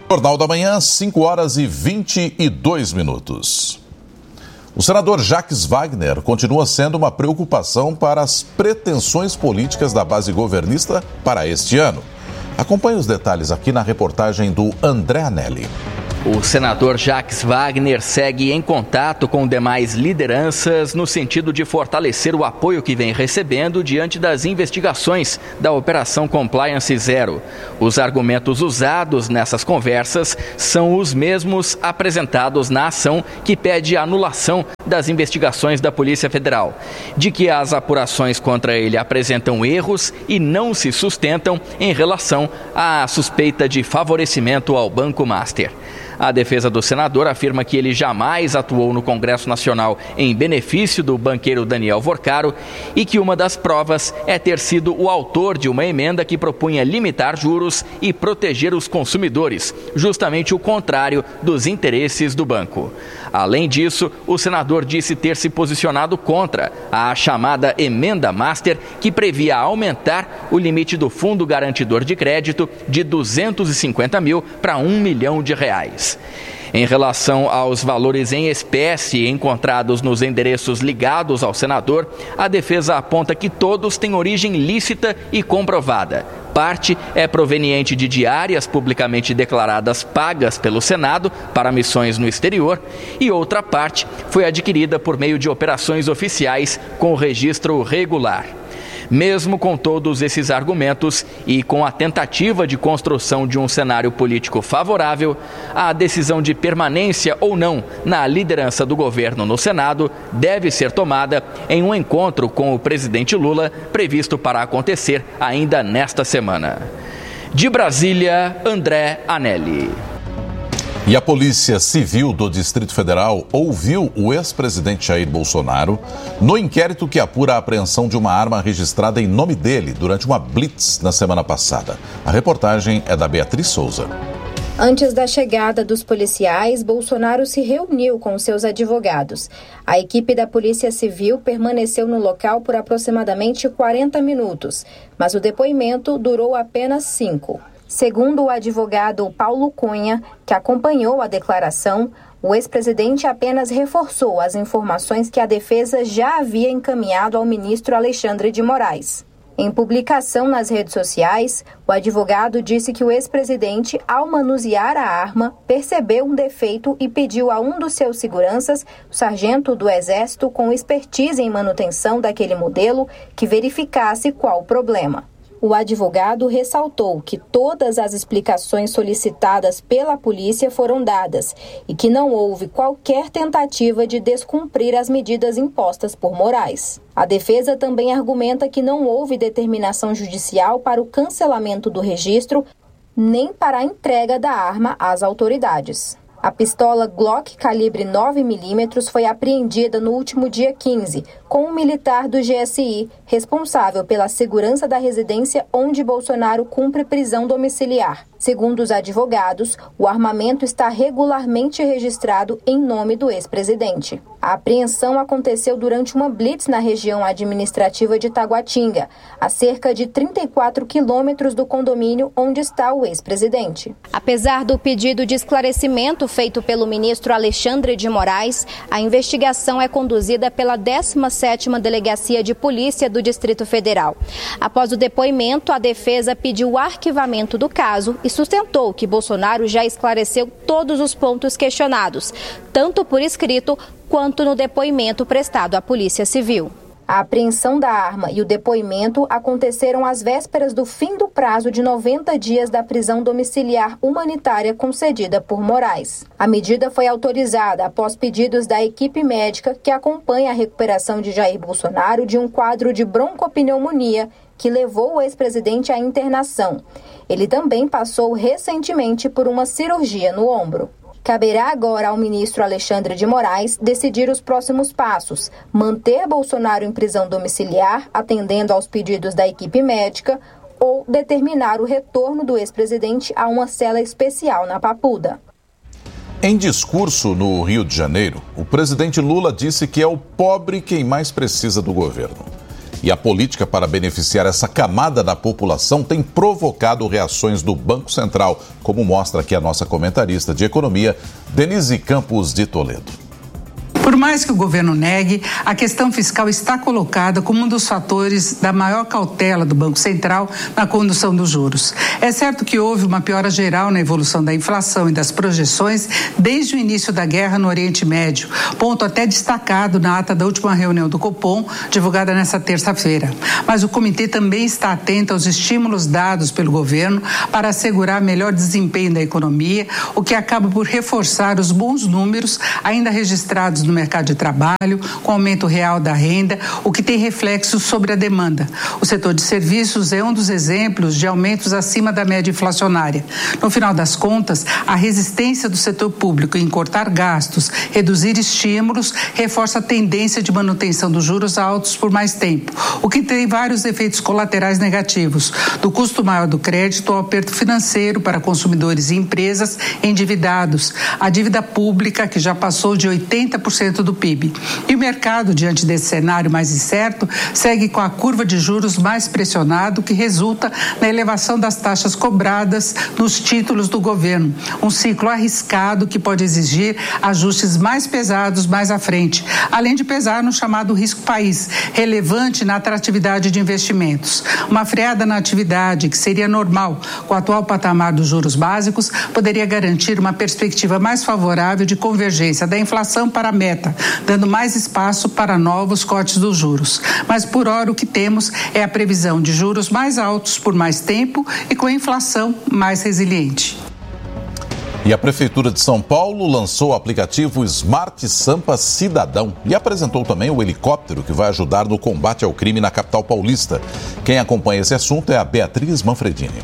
Jornal da Manhã, 5h22. O senador Jacques Wagner continua sendo uma preocupação para as pretensões políticas da base governista para este ano. Acompanhe os detalhes aqui na reportagem do André Anelli. O senador Jacques Wagner segue em contato com demais lideranças no sentido de fortalecer o apoio que vem recebendo diante das investigações da Operação Compliance Zero. Os argumentos usados nessas conversas são os mesmos apresentados na ação que pede a anulação das investigações da Polícia Federal, de que as apurações contra ele apresentam erros e não se sustentam em relação à suspeita de favorecimento ao Banco Master. A defesa do senador afirma que ele jamais atuou no Congresso Nacional em benefício do banqueiro Daniel Vorcaro e que uma das provas é ter sido o autor de uma emenda que propunha limitar juros e proteger os consumidores, justamente o contrário dos interesses do banco. Além disso, o senador disse ter se posicionado contra a chamada Emenda Master, que previa aumentar o limite do Fundo Garantidor de Crédito de 250 mil para R$1 milhão. Em relação aos valores em espécie encontrados nos endereços ligados ao senador, a defesa aponta que todos têm origem lícita e comprovada. Parte é proveniente de diárias publicamente declaradas pagas pelo Senado para missões no exterior e outra parte foi adquirida por meio de operações oficiais com registro regular. Mesmo com todos esses argumentos e com a tentativa de construção de um cenário político favorável, a decisão de permanência ou não na liderança do governo no Senado deve ser tomada em um encontro com o presidente Lula, previsto para acontecer ainda nesta semana. De Brasília, André Anelli. E a Polícia Civil do Distrito Federal ouviu o ex-presidente Jair Bolsonaro no inquérito que apura a apreensão de uma arma registrada em nome dele durante uma blitz na semana passada. A reportagem é da Beatriz Souza. Antes da chegada dos policiais, Bolsonaro se reuniu com seus advogados. A equipe da Polícia Civil permaneceu no local por aproximadamente 40 minutos, mas o depoimento durou apenas 5. Segundo o advogado Paulo Cunha, que acompanhou a declaração, o ex-presidente apenas reforçou as informações que a defesa já havia encaminhado ao ministro Alexandre de Moraes. Em publicação nas redes sociais, o advogado disse que o ex-presidente, ao manusear a arma, percebeu um defeito e pediu a um dos seus seguranças, o sargento do Exército com expertise em manutenção daquele modelo, que verificasse qual o problema. O advogado ressaltou que todas as explicações solicitadas pela polícia foram dadas e que não houve qualquer tentativa de descumprir as medidas impostas por Moraes. A defesa também argumenta que não houve determinação judicial para o cancelamento do registro nem para a entrega da arma às autoridades. A pistola Glock calibre 9mm foi apreendida no último dia 15, com um militar do GSI, responsável pela segurança da residência onde Bolsonaro cumpre prisão domiciliar. Segundo os advogados, o armamento está regularmente registrado em nome do ex-presidente. A apreensão aconteceu durante uma blitz na região administrativa de Taguatinga, a cerca de 34 quilômetros do condomínio onde está o ex-presidente. Apesar do pedido de esclarecimento feito pelo ministro Alexandre de Moraes, a investigação é conduzida pela 17ª Delegacia de Polícia do Distrito Federal. Após o depoimento, a defesa pediu o arquivamento do caso e sustentou que Bolsonaro já esclareceu todos os pontos questionados, tanto por escrito quanto no depoimento prestado à Polícia Civil. A apreensão da arma e o depoimento aconteceram às vésperas do fim do prazo de 90 dias da prisão domiciliar humanitária concedida por Moraes. A medida foi autorizada após pedidos da equipe médica que acompanha a recuperação de Jair Bolsonaro de um quadro de broncopneumonia que levou o ex-presidente à internação. Ele também passou recentemente por uma cirurgia no ombro. Caberá agora ao ministro Alexandre de Moraes decidir os próximos passos, manter Bolsonaro em prisão domiciliar, atendendo aos pedidos da equipe médica, ou determinar o retorno do ex-presidente a uma cela especial na Papuda. Em discurso no Rio de Janeiro, o presidente Lula disse que é o pobre quem mais precisa do governo. E a política para beneficiar essa camada da população tem provocado reações do Banco Central, como mostra aqui a nossa comentarista de economia, Denise Campos de Toledo. Por mais que o governo negue, a questão fiscal está colocada como um dos fatores da maior cautela do Banco Central na condução dos juros. É certo que houve uma piora geral na evolução da inflação e das projeções desde o início da guerra no Oriente Médio, ponto até destacado na ata da última reunião do Copom, divulgada nesta terça-feira. Mas o comitê também está atento aos estímulos dados pelo governo para assegurar melhor desempenho da economia, o que acaba por reforçar os bons números ainda registrados no mercado de trabalho, com aumento real da renda, o que tem reflexos sobre a demanda. O setor de serviços é um dos exemplos de aumentos acima da média inflacionária. No final das contas, a resistência do setor público em cortar gastos, reduzir estímulos, reforça a tendência de manutenção dos juros altos por mais tempo, o que tem vários efeitos colaterais negativos, do custo maior do crédito ao aperto financeiro para consumidores e empresas endividados, a dívida pública, que já passou de 80% do PIB. E o mercado, diante desse cenário mais incerto, segue com a curva de juros mais pressionado, que resulta na elevação das taxas cobradas nos títulos do governo. Um ciclo arriscado que pode exigir ajustes mais pesados mais à frente, além de pesar no chamado risco país, relevante na atratividade de investimentos. Uma freada na atividade, que seria normal com o atual patamar dos juros básicos, poderia garantir uma perspectiva mais favorável de convergência da inflação para a meta, dando mais espaço para novos cortes dos juros. Mas por hora o que temos é a previsão de juros mais altos por mais tempo e com a inflação mais resiliente. E a Prefeitura de São Paulo lançou o aplicativo Smart Sampa Cidadão e apresentou também o helicóptero que vai ajudar no combate ao crime na capital paulista. Quem acompanha esse assunto é a Beatriz Manfredini.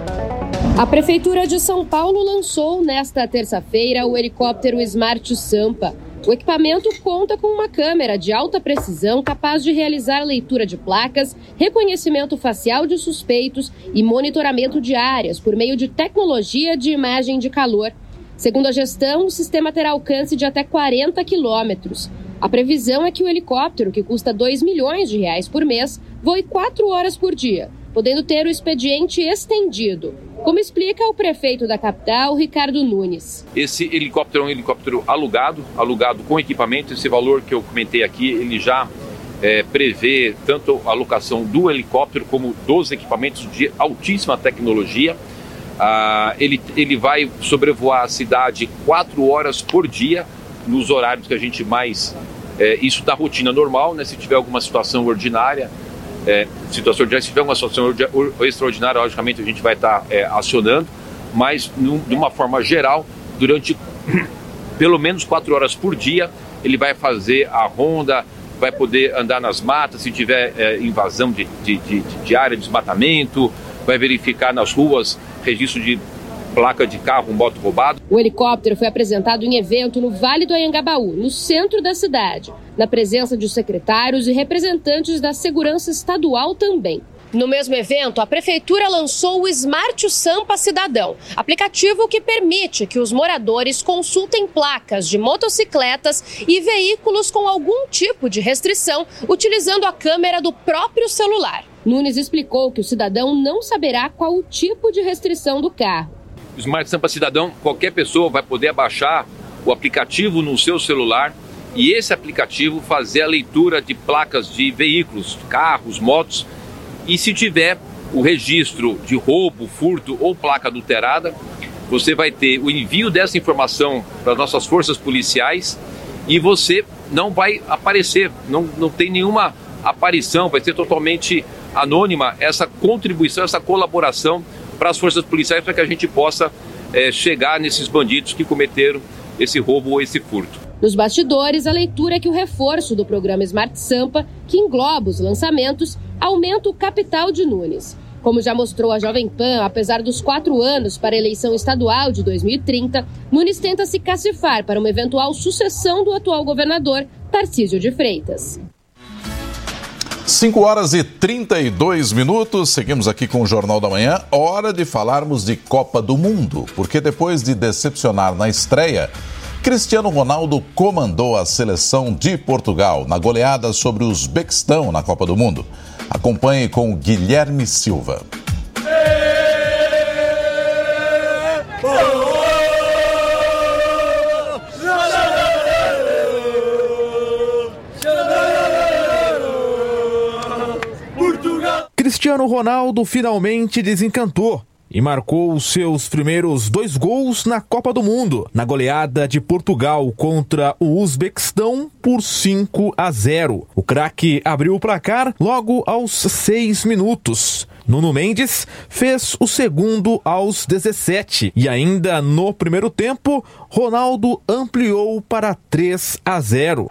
A Prefeitura de São Paulo lançou nesta terça-feira o helicóptero Smart Sampa. O equipamento conta com uma câmera de alta precisão capaz de realizar leitura de placas, reconhecimento facial de suspeitos e monitoramento de áreas por meio de tecnologia de imagem de calor. Segundo a gestão, o sistema terá alcance de até 40 quilômetros. A previsão é que o helicóptero, que custa R$2 milhões por mês, voe 4 horas por dia, podendo ter o expediente estendido, como explica o prefeito da capital, Ricardo Nunes. Esse helicóptero é um helicóptero alugado com equipamento. Esse valor que eu comentei aqui, ele já prevê tanto a alocação do helicóptero como dos equipamentos de altíssima tecnologia. Ele vai sobrevoar a cidade 4 horas por dia, nos horários que a gente mais... isso da rotina normal, né? Se tiver alguma situação ordinária, se tiver uma situação extraordinária, logicamente a gente vai estar acionando, mas de uma forma geral, durante pelo menos 4 horas por dia, ele vai fazer a ronda, vai poder andar nas matas, se tiver invasão de área de desmatamento, vai verificar nas ruas registro de placa de carro, moto roubado. O helicóptero foi apresentado em evento no Vale do Anhangabaú, no centro da cidade, na presença de secretários e representantes da segurança estadual também. No mesmo evento, a Prefeitura lançou o Smart Sampa Cidadão, aplicativo que permite que os moradores consultem placas de motocicletas e veículos com algum tipo de restrição, utilizando a câmera do próprio celular. Nunes explicou que o cidadão não saberá qual o tipo de restrição do carro. O Smart Sampa Cidadão, qualquer pessoa vai poder baixar o aplicativo no seu celular e esse aplicativo fazer a leitura de placas de veículos, carros, motos, e se tiver o registro de roubo, furto ou placa adulterada, você vai ter o envio dessa informação para as nossas forças policiais e você não vai aparecer, não tem nenhuma aparição, vai ser totalmente anônima essa contribuição, essa colaboração para as forças policiais, para que a gente possa chegar nesses bandidos que cometeram esse roubo ou esse furto. Nos bastidores, a leitura é que o reforço do programa Smart Sampa, que engloba os lançamentos, aumenta o capital de Nunes. Como já mostrou a Jovem Pan, apesar dos 4 anos para a eleição estadual de 2030, Nunes tenta se cacifar para uma eventual sucessão do atual governador, Tarcísio de Freitas. 5 horas e 32 minutos, seguimos aqui com o Jornal da Manhã. Hora de falarmos de Copa do Mundo, porque depois de decepcionar na estreia, Cristiano Ronaldo comandou a seleção de Portugal na goleada sobre o Uzbequistão na Copa do Mundo. Acompanhe com Guilherme Silva. Cristiano Ronaldo finalmente desencantou e marcou os seus primeiros 2 gols na Copa do Mundo, na goleada de Portugal contra o Uzbequistão por 5-0. O craque abriu o placar logo aos 6 minutos. Nuno Mendes fez o segundo aos 17 e ainda no primeiro tempo, Ronaldo ampliou para 3-0.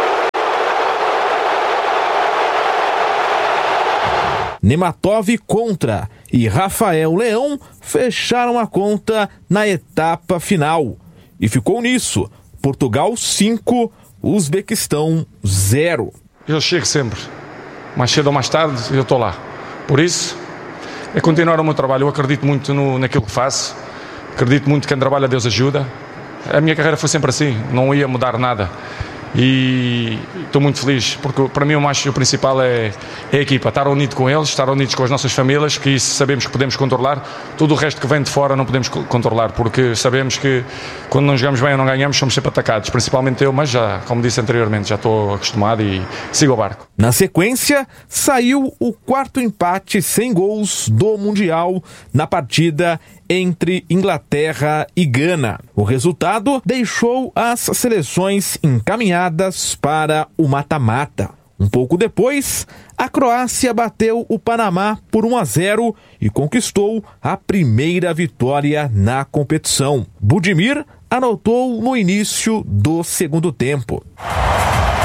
Nematov contra e Rafael Leão fecharam a conta na etapa final. E ficou nisso, Portugal 5, Uzbequistão 0. Eu chego sempre, mais cedo ou mais tarde eu estou lá. Por isso, é continuar o meu trabalho. Eu acredito muito naquilo que faço, acredito muito que quem trabalha Deus ajuda. A minha carreira foi sempre assim, não ia mudar nada. E estou muito feliz, porque para mim o principal é a equipa, estar unido com eles, estar unidos com as nossas famílias, que isso sabemos que podemos controlar. Tudo o resto que vem de fora não podemos controlar, porque sabemos que quando não jogamos bem ou não ganhamos somos sempre atacados, principalmente eu, mas já, como disse anteriormente, já estou acostumado e sigo o barco. Na sequência, saiu o 4º empate sem gols do Mundial na partida entre Inglaterra e Gana. O resultado deixou as seleções encaminhadas para o mata-mata. Um pouco depois, a Croácia bateu o Panamá por 1-0 e conquistou a primeira vitória na competição. Budimir anotou no início do segundo tempo.